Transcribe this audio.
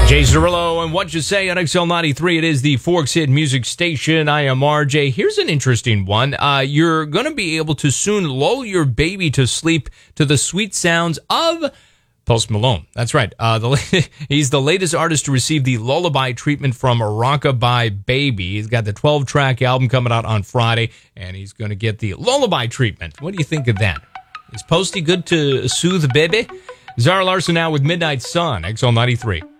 Jay Cirillo and What You Say on XL93. It is the Forks Hit Music Station. I am RJ. Here's an interesting one. You're going to be able to soon lull your baby to sleep to the sweet sounds of Post Malone. That's right. He's the latest artist to receive the lullaby treatment from Rockabye Baby. He's got the 12-track album coming out on Friday, and he's going to get the lullaby treatment. What do you think of that? Is Posty good to soothe baby? Zara Larson now with Midnight Sun, XL93.